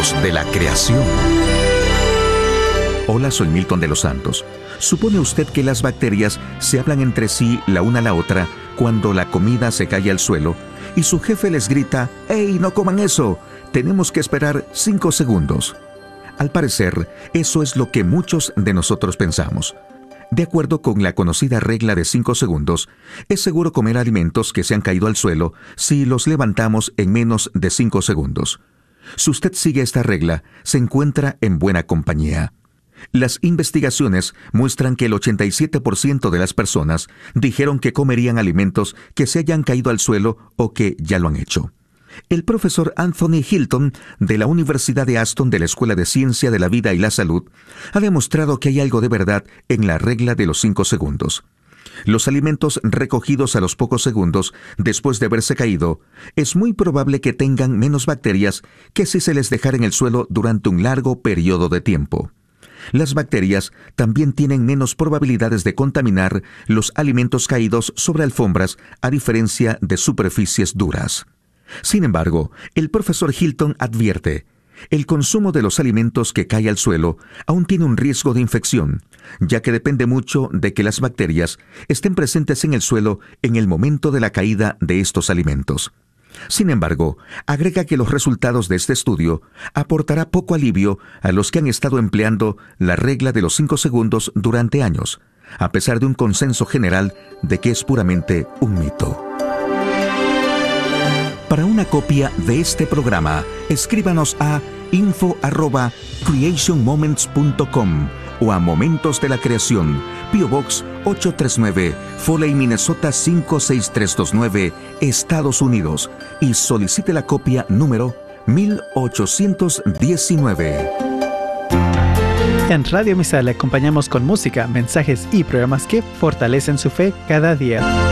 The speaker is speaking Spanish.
Momentos de la creación. Hola, soy Milton de los Santos. ¿Supone usted que las bacterias se hablan entre sí la una a la otra cuando la comida se cae al suelo y su jefe les grita: ¡Ey, no coman eso! Tenemos que esperar 5 segundos. Al parecer, eso es lo que muchos de nosotros pensamos. De acuerdo con la conocida regla de 5 segundos, es seguro comer alimentos que se han caído al suelo si los levantamos en menos de 5 segundos. Si usted sigue esta regla, se encuentra en buena compañía. Las investigaciones muestran que el 87% de las personas dijeron que comerían alimentos que se hayan caído al suelo o que ya lo han hecho. El profesor Anthony Hilton, de la Universidad de Aston de la Escuela de Ciencia de la Vida y la Salud, ha demostrado que hay algo de verdad en la regla de los 5 segundos. Los alimentos recogidos a los pocos segundos después de haberse caído, es muy probable que tengan menos bacterias que si se les dejara en el suelo durante un largo periodo de tiempo. Las bacterias también tienen menos probabilidades de contaminar los alimentos caídos sobre alfombras, a diferencia de superficies duras. Sin embargo, el profesor Hilton advierte: el consumo de los alimentos que cae al suelo aún tiene un riesgo de infección, ya que depende mucho de que las bacterias estén presentes en el suelo en el momento de la caída de estos alimentos. Sin embargo, agrega que los resultados de este estudio aportará poco alivio a los que han estado empleando la regla de los 5 segundos durante años, a pesar de un consenso general de que es puramente un mito. Para una copia de este programa, escríbanos a info@creationmoments.com o a Momentos de la Creación, P.O. Box 839, Foley, Minnesota 56329, Estados Unidos, y solicite la copia número 1819. En Radio Misa le acompañamos con música, mensajes y programas que fortalecen su fe cada día.